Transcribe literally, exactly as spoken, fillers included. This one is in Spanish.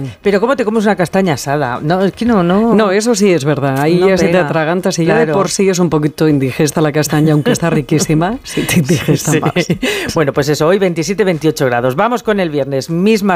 Pero ¿cómo te comes una castaña asada? No, es que no, no. No, eso sí es verdad. Ahí no ya se te pega. atragantas y Claro. ya de por sí es un poquito indigesta la castaña, aunque está riquísima, sí te indigesta Sí. más. Bueno, pues eso, hoy veintisiete, veintiocho grados. Vamos con el viernes, misma